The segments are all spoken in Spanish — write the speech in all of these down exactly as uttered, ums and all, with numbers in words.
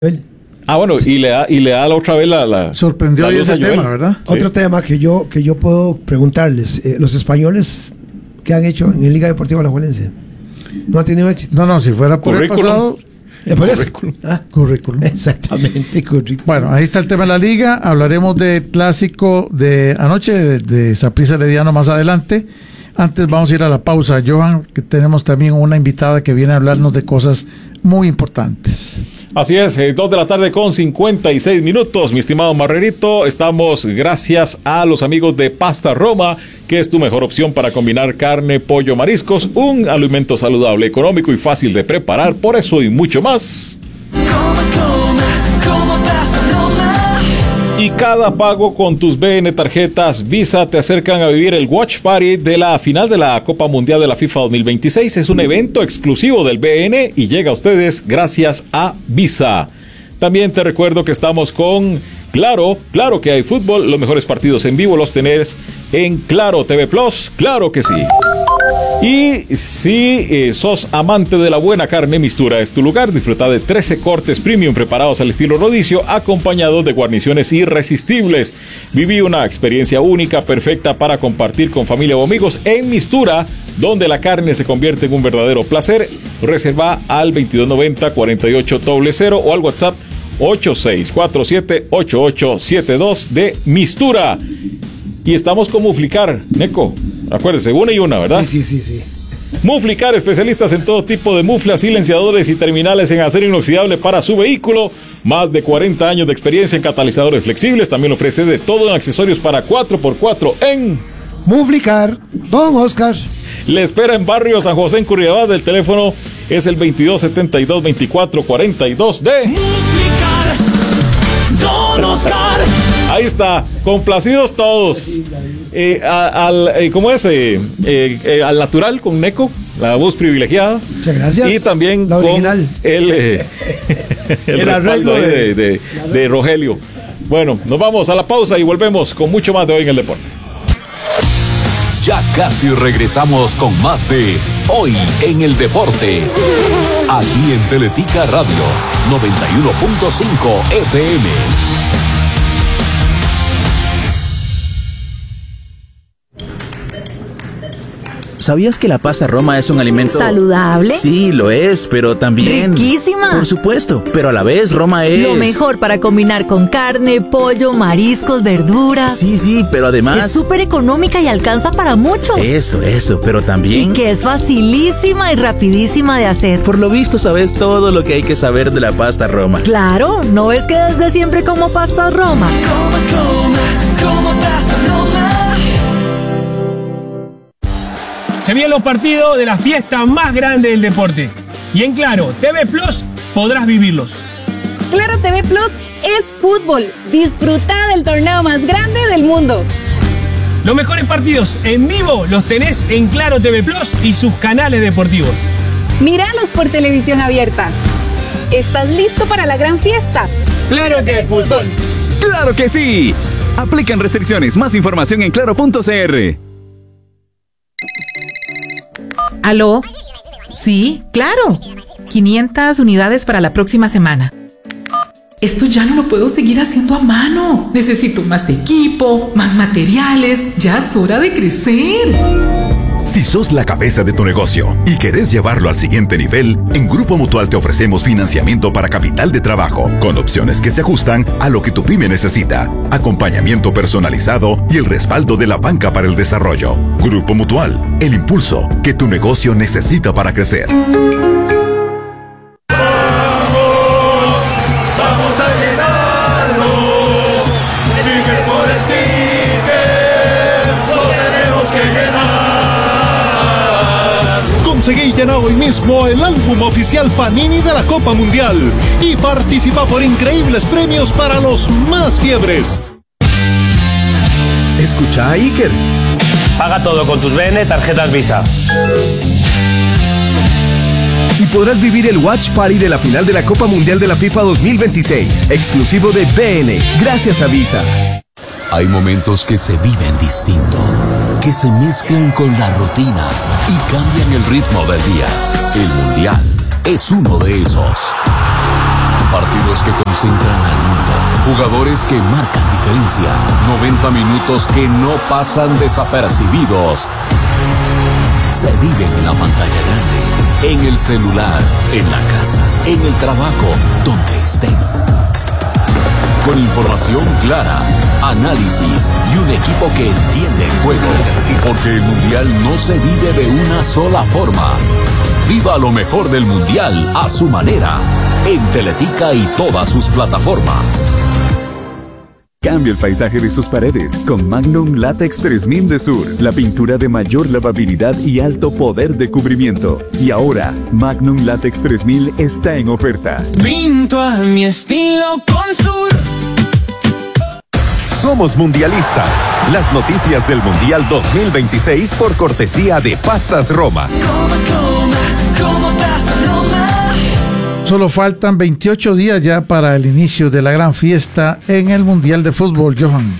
Ah, bueno, y le da, y le da la otra vez la... la Sorprendió la hoy ese tema, ¿verdad? Sí. Otro tema que yo, que yo puedo preguntarles. Eh, los españoles, ¿qué han hecho en Liga Deportiva Alajuelense? ¿No han tenido éxito? No, no, si fuera por el pasado... ¿Es por eso? Currículum. Ah, currículum. Exactamente, currículum. Bueno, ahí está el tema de la Liga. Hablaremos del clásico de anoche, de, de Saprissa Herediano más adelante. Antes vamos a ir a la pausa, Johan, que tenemos también una invitada que viene a hablarnos de cosas muy importantes. Así es, eh, dos de la tarde con cincuenta y seis minutos, mi estimado Marrerito. Estamos gracias a los amigos de Pasta Roma, que es tu mejor opción para combinar carne, pollo, mariscos, un alimento saludable, económico y fácil de preparar. Por eso y mucho más. Coma, coma, coma Pasta Roma. Y cada pago con tus B N tarjetas Visa te acercan a vivir el Watch Party de la final de la Copa Mundial de la FIFA dos mil veintiséis. Es un evento exclusivo del B N y llega a ustedes gracias a Visa. También te recuerdo que estamos con Claro, claro que hay fútbol. Los mejores partidos en vivo los tenés en Claro T V Plus. Claro que sí. Y si eh, sos amante de la buena carne, Mistura es tu lugar. Disfruta de trece cortes premium preparados al estilo rodicio, acompañados de guarniciones irresistibles. Viví una experiencia única, perfecta para compartir con familia o amigos en Mistura, donde la carne se convierte en un verdadero placer. Reserva al veintidós noventa cuarenta y ocho cero cero o al WhatsApp ocho seis cuatro siete ocho ocho siete dos de Mistura. Y estamos con Muflicar, Neco. Acuérdese, una y una, ¿verdad? Sí, sí, sí, sí. Muflicar, especialistas en todo tipo de muflas, silenciadores y terminales en acero inoxidable para su vehículo. Más de cuarenta años de experiencia en catalizadores flexibles. También ofrece de todo en accesorios para cuatro por cuatro en Muflicar, Don Oscar. Le espera en Barrio San José, en Curridabat. El teléfono es el veintidós setenta y dos veinticuatro cuarenta y dos de Muflicar, Don Oscar. Ahí está, complacidos todos. Eh, a, al, eh, ¿Cómo es? Eh, eh, eh, al natural con Neco, la voz privilegiada. Muchas gracias. Y también la con original. el, eh, el, el arreglo de, de, de, de Rogelio. Bueno, nos vamos a la pausa y volvemos con mucho más de Hoy en el Deporte. Ya casi regresamos con más de Hoy en el Deporte. Aquí en Teletica Radio noventa y uno punto cinco F M. ¿Sabías que la pasta Roma es un alimento saludable? Sí, lo es, pero también... riquísima. Por supuesto, pero a la vez Roma es... lo mejor para combinar con carne, pollo, mariscos, verduras. Sí, sí, pero además... es súper económica y alcanza para muchos. Eso, eso, pero también... y que es facilísima y rapidísima de hacer. Por lo visto sabes todo lo que hay que saber de la pasta Roma. Claro, ¿no ves que desde siempre como pasta Roma? Coma, coma, coma pasta Roma. Se vienen los partidos de la fiesta más grande del deporte. Y en Claro T V Plus podrás vivirlos. Claro T V Plus es fútbol. Disfruta del torneo más grande del mundo. Los mejores partidos en vivo los tenés en Claro T V Plus y sus canales deportivos. Míralos por televisión abierta. ¿Estás listo para la gran fiesta? ¡Claro que hay fútbol! ¡Claro que sí! Aplican restricciones. Más información en claro punto c r. ¿Aló? Sí, claro. quinientas unidades para la próxima semana. Esto ya no lo puedo seguir haciendo a mano. Necesito más equipo, más materiales. Ya es hora de crecer. Si sos la cabeza de tu negocio y querés llevarlo al siguiente nivel, en Grupo Mutual te ofrecemos financiamiento para capital de trabajo, con opciones que se ajustan a lo que tu pyme necesita, acompañamiento personalizado y el respaldo de la banca para el desarrollo. Grupo Mutual, el impulso que tu negocio necesita para crecer. Conseguí llenar hoy mismo el álbum oficial Panini de la Copa Mundial y participa por increíbles premios para los más fiebres. Escucha a Iker. Paga todo con tus B N tarjetas Visa. Y podrás vivir el Watch Party de la final de la Copa Mundial de la FIFA dos mil veintiséis, exclusivo de B N, gracias a Visa. Hay momentos que se viven distinto, que se mezclan con la rutina y cambian el ritmo del día. El Mundial es uno de esos. Partidos que concentran al mundo. Jugadores que marcan diferencia. noventa minutos que no pasan desapercibidos. Se viven en la pantalla grande, en el celular, en la casa, en el trabajo, donde estés. Con información clara, análisis y un equipo que entiende el juego. Porque el Mundial no se vive de una sola forma. Viva lo mejor del Mundial a su manera. En Teletica y todas sus plataformas. Cambia el paisaje de sus paredes con Magnum Latex tres mil de Sur, la pintura de mayor lavabilidad y alto poder de cubrimiento. Y ahora, Magnum Latex tres mil está en oferta. Pinto a mi estilo con Sur. Somos mundialistas. Las noticias del Mundial dos mil veintiséis por cortesía de Pastas Roma. Solo faltan veintiocho días ya para el inicio de la gran fiesta en el Mundial de Fútbol, Johan.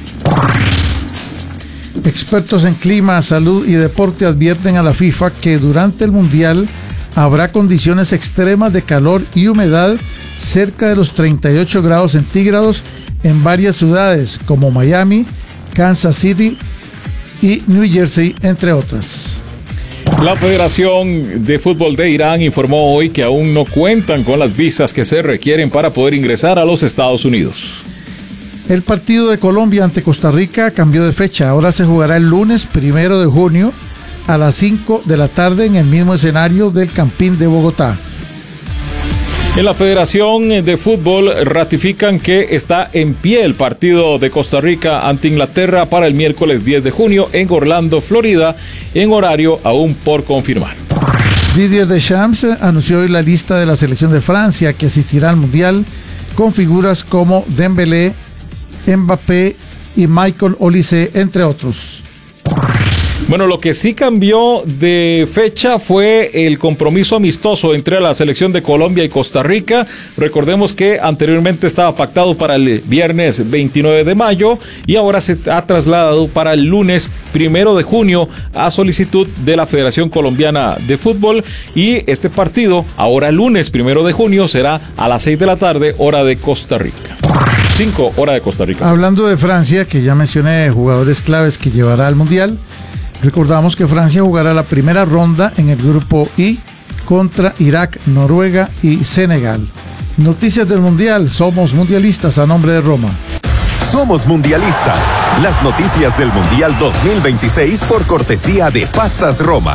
Expertos en clima, salud y deporte advierten a la FIFA que durante el Mundial habrá condiciones extremas de calor y humedad cerca de los treinta y ocho grados centígrados en varias ciudades como Miami, Kansas City y New Jersey, entre otras. La Federación de Fútbol de Irán informó hoy que aún no cuentan con las visas que se requieren para poder ingresar a los Estados Unidos. El partido de Colombia ante Costa Rica cambió de fecha. Ahora se jugará el lunes primero de junio a las cinco de la tarde en el mismo escenario del Campín de Bogotá. En la Federación de Fútbol ratifican que está en pie el partido de Costa Rica ante Inglaterra para el miércoles diez de junio en Orlando, Florida, en horario aún por confirmar. Didier Deschamps anunció hoy la lista de la selección de Francia que asistirá al Mundial con figuras como Dembélé, Mbappé y Michael Olise, entre otros. Bueno, lo que sí cambió de fecha fue el compromiso amistoso entre la selección de Colombia y Costa Rica. Recordemos que anteriormente estaba pactado para el viernes veintinueve de mayo y ahora se ha trasladado para el lunes primero de junio a solicitud de la Federación Colombiana de Fútbol. Y este partido, ahora lunes primero de junio, será a las seis de la tarde, hora de Costa Rica. cinco, hora de Costa Rica. Hablando de Francia, que ya mencioné jugadores claves que llevará al Mundial. Recordamos que Francia jugará la primera ronda en el grupo I contra Irak, Noruega y Senegal. Noticias del Mundial, somos mundialistas a nombre de Roma. Somos mundialistas. Las noticias del Mundial dos mil veintiséis por cortesía de Pastas Roma.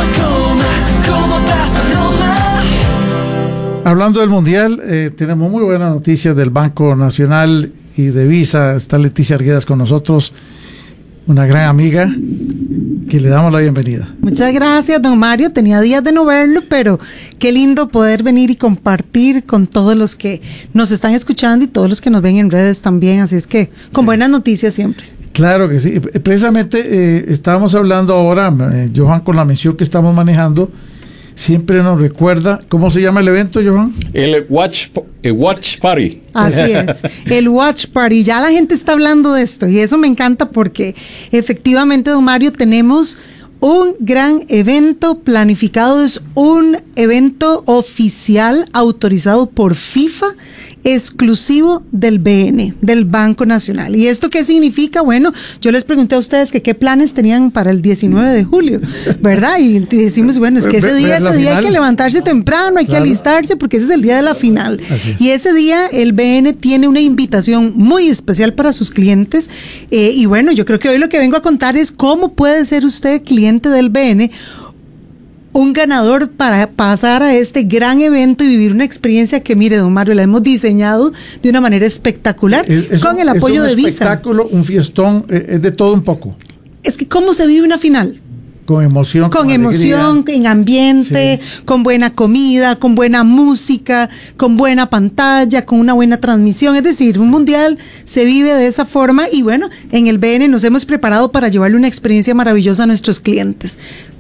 Hablando del Mundial, eh, tenemos muy buenas noticias del Banco Nacional y de Visa. Está Leticia Arguedas con nosotros, una gran amiga, que le damos la bienvenida. Muchas gracias, don Mario. Tenía días de no verlo, pero qué lindo poder venir y compartir con todos los que nos están escuchando y todos los que nos ven en redes también. Así es que con buenas noticias siempre. Claro que sí. Precisamente eh, estábamos hablando ahora, eh, Johan, con la mención que estamos manejando, siempre nos recuerda, ¿cómo se llama el evento, Johan? El Watch, el watch Party. Así es, el Watch Party. Ya la gente está hablando de esto y eso me encanta porque efectivamente, don Mario, tenemos un gran evento planificado. Es un evento oficial autorizado por FIFA, exclusivo del B N, del Banco Nacional. ¿Y esto qué significa? Bueno, yo les pregunté a ustedes que qué planes tenían para el diecinueve de julio, ¿verdad? Y decimos, bueno, es que ese día, ese día hay que levantarse temprano, hay claro. que alistarse porque ese es el día de la final. Y ese día el B N tiene una invitación muy especial para sus clientes. Eh, y bueno, yo creo que hoy lo que vengo a contar es cómo puede ser usted cliente del B N, un ganador para pasar a este gran evento y vivir una experiencia que, mire, don Mario, la hemos diseñado de una manera espectacular, es, es con un, el apoyo de Visa. Es un espectáculo, un fiestón, es eh, de todo un poco. Es que ¿cómo se vive una final? Con emoción. Con, con emoción, alegría. En ambiente, sí. Con buena comida, con buena música, con buena pantalla, con una buena transmisión. Es decir, un mundial se vive de esa forma y bueno, en el B N nos hemos preparado para llevarle una experiencia maravillosa a nuestros clientes.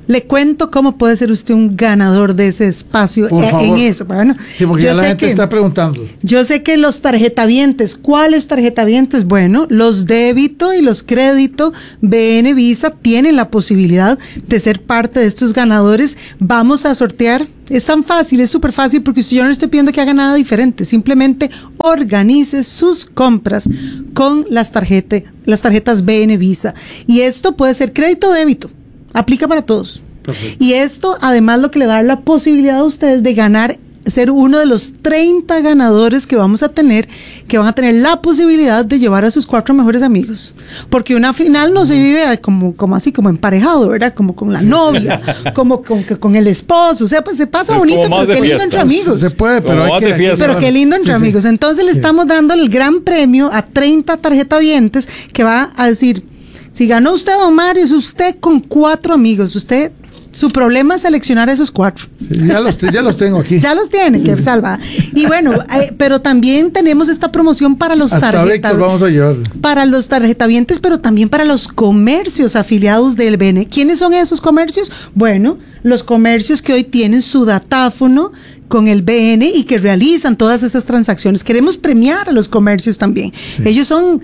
le cuento cómo puede ser usted un ganador de ese espacio Por eh, favor. en eso. Bueno, Sí, porque yo ya la sé gente que- está preguntando. Yo sé que los tarjetavientes, ¿cuáles tarjetavientes? Bueno, los débito y los crédito B N Visa tienen la posibilidad de ser parte de estos ganadores. Vamos a sortear. Es tan fácil, es súper fácil, porque si yo no le estoy pidiendo que haga nada diferente, simplemente organice sus compras con las, tarjete, las tarjetas B N Visa. Y esto puede ser crédito o débito. Aplica para todos. Perfecto. Y esto, además, lo que le va a dar la posibilidad a ustedes de ganar, ser uno de los treinta ganadores que vamos a tener, que van a tener la posibilidad de llevar a sus cuatro mejores amigos. Porque una final no se vive como, como así, como emparejado, ¿verdad? Como con la novia, como con, que con el esposo. O sea, pues se pasa Es bonito, como más pero de qué lindo fiesta. entre amigos. Se puede, pero Como hay más que, de hay que fiesta. Pero qué lindo entre Sí, sí. amigos. Entonces le Sí. estamos dando el gran premio a treinta tarjetavientes que va a decir, si ganó usted, don Mario, es usted con cuatro amigos. Usted, su problema es seleccionar a esos cuatro. Sí, ya, los, ya los tengo aquí. Ya los tiene, que salva. Y bueno, eh, pero también tenemos esta promoción para los Hasta tarjeta- Víctor vamos a llevar. para los tarjetavientes, pero también para los comercios afiliados del B N. ¿Quiénes son esos comercios? Bueno, los comercios que hoy tienen su datáfono con el B N y que realizan todas esas transacciones. Queremos premiar a los comercios también. Sí. Ellos son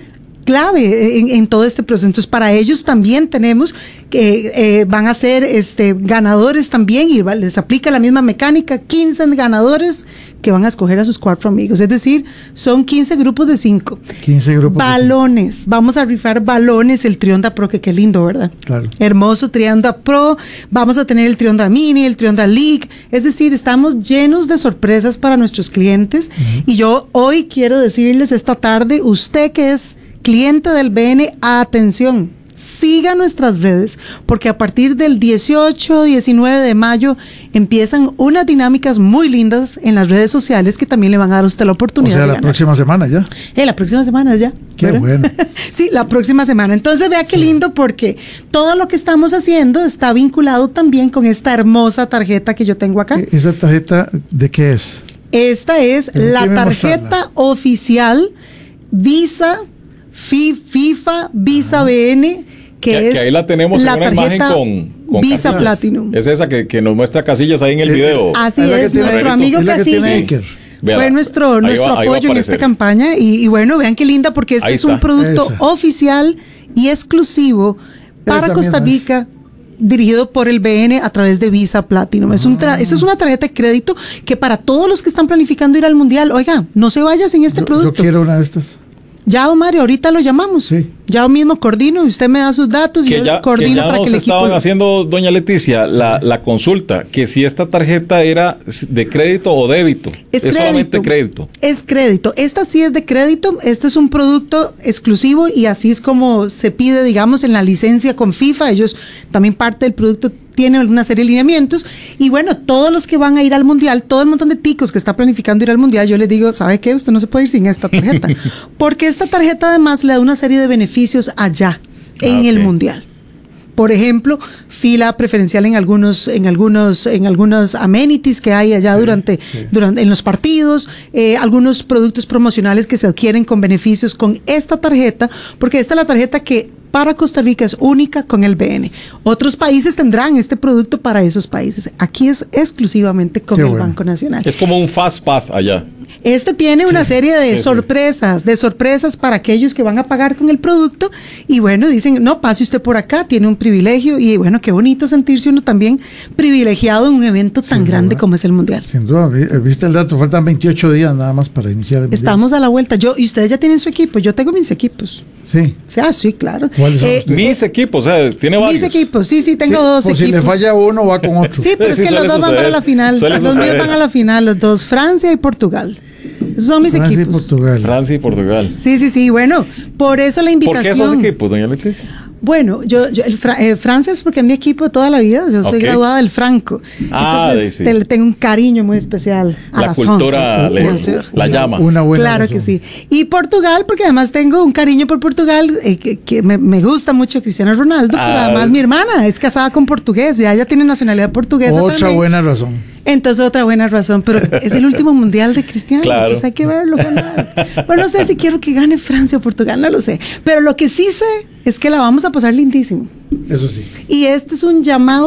clave en, en todo este proceso. Entonces, para ellos también tenemos que eh, van a ser este, ganadores también y va- les aplica la misma mecánica, quince ganadores que van a escoger a sus cuatro amigos. Es decir, son quince grupos de cinco. quince grupos. de Balones, vamos a rifar balones, el Trionda Pro, que qué lindo, ¿verdad? cinco. Claro. Hermoso Trionda Pro, vamos a tener el Trionda Mini, el Trionda League, es decir, estamos llenos de sorpresas para nuestros clientes. Y yo hoy quiero decirles esta tarde, usted que es cliente del B N, atención, siga nuestras redes, porque a partir del dieciocho, diecinueve de mayo empiezan unas dinámicas muy lindas en las redes sociales que también le van a dar a usted la O oportunidad sea, de la ganar. próxima semana ya. Eh, la próxima semana ya. Qué ¿verdad? bueno. Sí, la próxima semana. Entonces vea qué lindo, porque todo lo que estamos haciendo está vinculado también con esta hermosa tarjeta que yo tengo acá. E- ¿Esa tarjeta de qué es? Esta es Pero la quiero tarjeta mostrarla. oficial Visa, Fi- FIFA, Visa B N, que, Que, es que ahí la tenemos en la una imagen tarjeta con, con Visa casillas. Platinum. Es esa que, que nos muestra casillas ahí en el Eh, video. Así Es la que es, tiene- nuestro es amigo la que tiene Casillas Iker. Véala, fue nuestro, ahí nuestro va- ahí va a apoyo en esta aparecer. campaña. Y, y bueno, vean qué linda, porque este Ahí es un está. producto Esa. oficial y exclusivo para Esa Costa misma es. Rica, dirigido por el B N a través de Visa Platinum. Es un tra- esa es una tarjeta de crédito que para todos los que están planificando ir al Mundial, oiga, no se vaya sin este Yo, yo producto. quiero una de estas. Ya, don Mario, ahorita lo llamamos. Sí. Ya mismo coordino y usted me da sus datos y Que yo ya, que coordino ya para nos que el equipo... estaban haciendo, doña Leticia, la, la consulta, que si esta tarjeta era de crédito o débito. Es solamente crédito. crédito. Es crédito. Esta sí es de crédito. Este es un producto exclusivo y así es como se pide, digamos, en la licencia con FIFA. Ellos también parte del producto tienen una serie de lineamientos. Y bueno, todos los que van a ir al Mundial, todo el montón de ticos que está planificando ir al Mundial, yo les digo, ¿sabe qué? Usted no se puede ir sin esta tarjeta. Porque esta tarjeta además le da una serie de beneficios allá, en Ah, el ok. Mundial. Por ejemplo, fila preferencial en algunos, en algunos, en algunos amenities que hay allá durante, durante, en los partidos, eh, algunos productos promocionales que se adquieren con beneficios con esta tarjeta, porque esta es la tarjeta que para Costa Rica es única con el B N. Otros países tendrán este producto para esos países. Aquí es exclusivamente con Qué el bueno. Banco Nacional. Es como un fast pass allá. Este tiene una serie de sí, sí. sorpresas, de sorpresas para aquellos que van a pagar con el producto y bueno, dicen, no, pase usted por acá, tiene un privilegio y bueno, qué bonito sentirse uno también privilegiado en un evento tan Sin grande duda. como es el Mundial. Sin duda, vi- viste el dato, faltan veintiocho días nada más para iniciar el Mundial. Estamos a la vuelta. Yo, y ustedes ya tienen su equipo, yo tengo mis equipos. Sí. O sea, sí, claro. ¿Cuáles son Eh, ustedes? Mis equipos, o sea, tiene varios. mis equipos, sí, sí, tengo Sí, dos por equipos. si le falla uno, va con otro. Sí, pero es Sí, que los suele dos van suceder. para la final. Suele Los míos suceder. van a la final, los dos, Francia y Portugal. Esos son mis Francia y equipos. Portugal. Francia y Portugal. Sí, sí, sí. Bueno, por eso la ¿Por invitación. qué esos equipos, doña Leticia? Bueno, yo, yo el Fra- eh, Francia es porque es mi equipo de toda la vida. Yo soy Ok. graduada del Franco. Ah, Entonces sí. te- le tengo un cariño muy especial a la, La cultura France. le- Bien sûr. la llama. Una buena Claro razón. que sí. Y Portugal, porque además tengo un cariño por Portugal, eh, que, que me, me gusta mucho Cristiano Ronaldo, pero Ah. además mi hermana es casada con portugués, ya ella tiene nacionalidad portuguesa Otra también. buena razón. Entonces otra buena razón, pero es el último mundial de Cristiano, Claro. entonces hay que verlo ganar. Bueno, no sé si quiero que gane Francia o Portugal, no lo sé, pero lo que sí sé es que la vamos a pasar lindísimo. Eso sí. Y este es un llamado a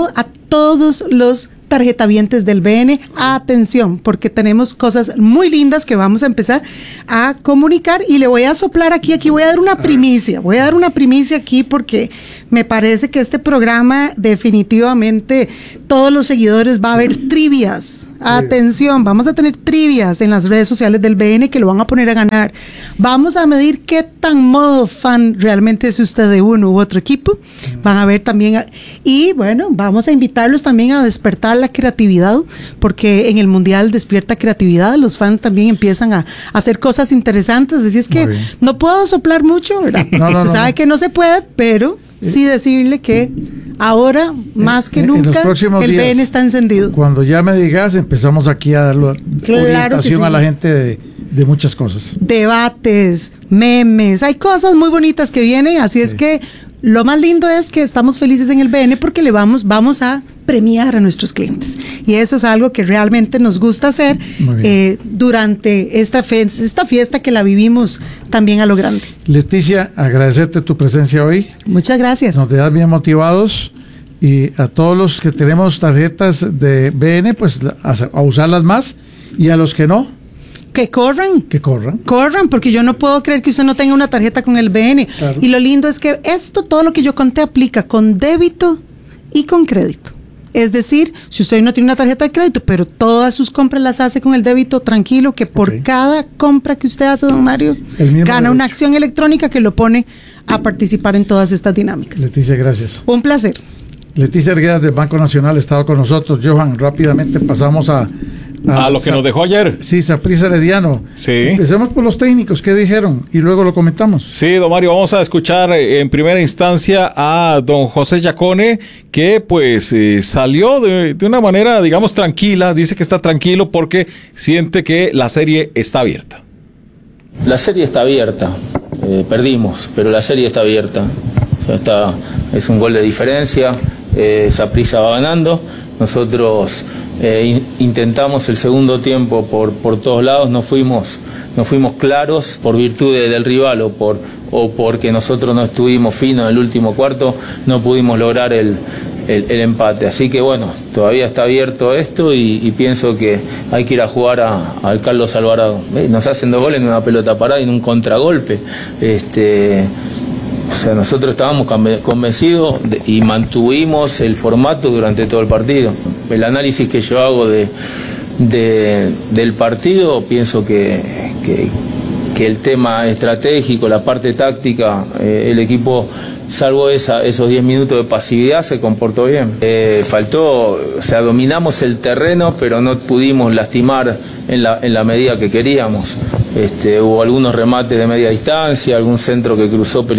todos los tarjetavientes del B N, atención, porque tenemos cosas muy lindas que vamos a empezar a comunicar y le voy a soplar aquí, aquí voy a dar una primicia, voy a dar una primicia aquí porque me parece que este programa definitivamente todos los seguidores va a haber trivias, atención, vamos a tener trivias en las redes sociales del B N que lo van a poner a ganar, vamos a medir qué tan modo fan realmente es usted de uno u otro equipo, van a ver también, a, y bueno, vamos a invitarlos también a despertar la creatividad, porque en el Mundial despierta creatividad, los fans también empiezan a, a hacer cosas interesantes, así es que no puedo soplar mucho, ¿verdad? No, no, se no, sabe no. que no se puede, pero sí decirle que ahora, más que en, nunca, en los próximos el días, B N está encendido. Cuando ya me digas, empezamos aquí a dar Claro orientación que sí. a la gente de, de muchas cosas. Debates, memes, hay cosas muy bonitas que vienen, así sí. es que lo más lindo es que estamos felices en el B N porque le vamos, vamos a premiar a nuestros clientes. Y eso es algo que realmente nos gusta hacer eh, durante esta, fe esta fiesta que la vivimos también a lo grande. Leticia, agradecerte tu presencia hoy. Muchas gracias. Nos dejas bien motivados y a todos los que tenemos tarjetas de B N, pues a, a usarlas más y a los que no, que corran. Que corran. Corran, porque yo no puedo creer que usted no tenga una tarjeta con el B N. Claro. Y lo lindo es que esto, todo lo que yo conté, aplica con débito y con crédito. Es decir, si usted no tiene una tarjeta de crédito, pero todas sus compras las hace con el débito, tranquilo, que por okay. cada compra que usted hace, don Mario, gana derecho. Una acción electrónica que lo pone a participar en todas estas dinámicas. Leticia, gracias. Un placer. Leticia Arguedas del Banco Nacional ha estado con nosotros. Johan, rápidamente pasamos a... A, a lo que nos dejó ayer. Sí, Saprissa Herediano. Sí. Empecemos por los técnicos, ¿qué dijeron? Y luego lo comentamos. Sí, don Mario, vamos a escuchar en primera instancia a don José Yacone, que pues eh, salió de, de una manera, digamos, tranquila. Dice que está tranquilo porque siente que la serie está abierta. La serie está abierta. Eh, perdimos, pero la serie está abierta. O sea, está, es un gol de diferencia. Eh, Saprissa va ganando. Nosotros eh, in, intentamos el segundo tiempo por, por todos lados, no fuimos, no fuimos claros por virtud de, del rival o, por, o porque nosotros no estuvimos finos en el último cuarto, no pudimos lograr el, el, el empate. Así que bueno, todavía está abierto esto y, y pienso que hay que ir a jugar a, al Carlos Alvarado. ¿Eh? Nos hacen dos goles en una pelota parada y en un contragolpe. Este... O sea, nosotros estábamos convencidos de, y mantuvimos el formato durante todo el partido. El análisis que yo hago de, de, del partido, pienso que, que, que el tema estratégico, la parte táctica, eh, el equipo, salvo esa, esos diez minutos de pasividad, se comportó bien. Eh, faltó, o sea, dominamos el terreno, pero no pudimos lastimar en la, en la medida que queríamos. Este, hubo algunos remates de media distancia, algún centro que cruzó